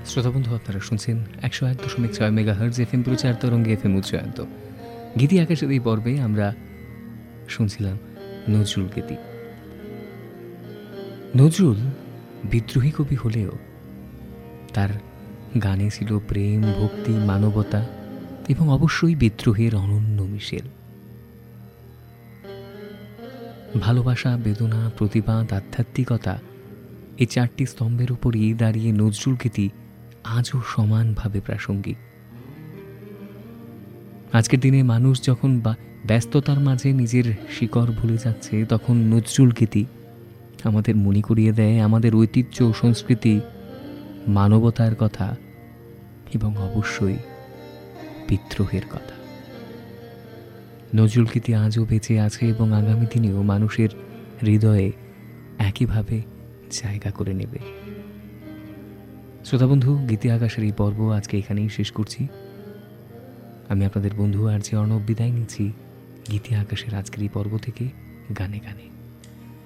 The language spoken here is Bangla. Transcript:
শ্রোতা বন্ধু, আপনারা শুনছেন 101.6 মেগাহার্জ এফএম প্রচার তরঙ্গে এফএম উচ্চায়ন্ত গীতি আকাশের এই পর্বে আমরা শুনছিলাম নজরুল গীতি। নজরুল বিদ্রোহী কবি হলেও তার গানে ছিল প্রেম, ভক্তি, মানবতা এবং অবশ্যই বিদ্রোহের অনন্য মিশেল। ভালোবাসা, বেদনা, প্রতিবাদ, আধ্যাত্মিকতা, এই চারটি স্তম্ভের উপরই দাঁড়িয়ে নজরুল গীতি আজও সমানভাবে প্রাসঙ্গিক। আজকের দিনে মানুষ যখন ব্যস্ততার মাঝে নিজের শিকড় ভুলে যাচ্ছে, তখন নজরুল গীতি আমাদের মনে করিয়ে দেয় আমাদের ঐতিহ্য, সংস্কৃতি, মানবতার কথা এবং অবশ্যই বিদ্রোহের কথা। নজরুল গীতি আজও বেঁচে আছে এবং আগামী দিনেও মানুষের হৃদয়ে একইভাবে জায়গা করে নেবে। শ্রোতাবন্ধু, গীতি আকাশের এই পর্ব আজকে এখানেই শেষ করছি। আমি আপনাদের বন্ধু আর যে অর্ণব বিদায় নিচ্ছি গীতি আকাশের আজকের এই পর্ব থেকে গানে গানে।